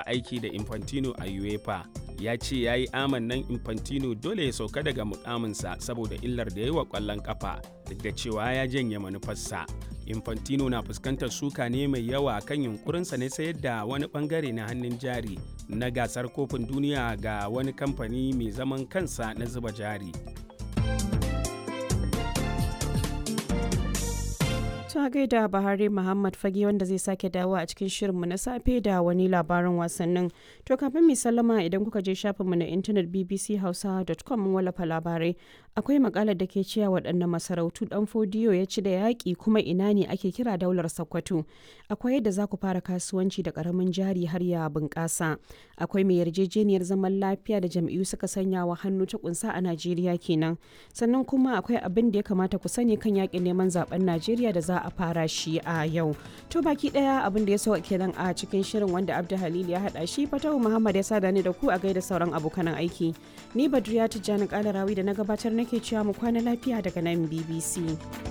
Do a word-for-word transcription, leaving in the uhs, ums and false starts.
aiki da Infantino a UEFA. Ya ce ya yi amannan Infantino dole ya sauka daga mukaminsa saboda illar da ya yi wa ƙwallon ƙafa, duk da cewa ya janye manufarsa. Infantino na fuskantar suka ne mai yawa kan yunkurinsa na sayar da wani bangare na hannun jari na gasar kofin duniya ga wani kamfani mai zaman kansa na zuba jari. Ta gaida Bahari Muhammad Fage wanda zai sake dawo a cikin shirinmu na safe da wani labarin wasannin. To kafin mu sallama idan kuka je shafinmu na intanet b b c hausa dot com mun wallafa labarai. Akwai makalar da ke cewa waɗannan masarautu ɗan Fodiyo ya ci da yaƙi kuma ina ne ake kira daular Sokoto. Akwai yadda za ku fara kasuwanci da ƙaramin jari har ya bunƙasa. Akwai mai yarjejeniyar zaman lafiya da jam'iyyu suka sanya wa hannu ta kunsa a Najeriya kenan. Sannan kuma akwai abin da ya kamata ku sani kan yaƙin neman zaben Najeriya da za a fara shi a yau. To baki daya abin da ya so kenan a cikin shirin wanda Abdu Halil ya hada shi, Fatahu Muhammad ya sada ni da ku a gaida sauran abokan aiki. Ni Badriya Tijjani Kalarawi da na gabatar nake cewa mu kwana lafiya daga nan B B C.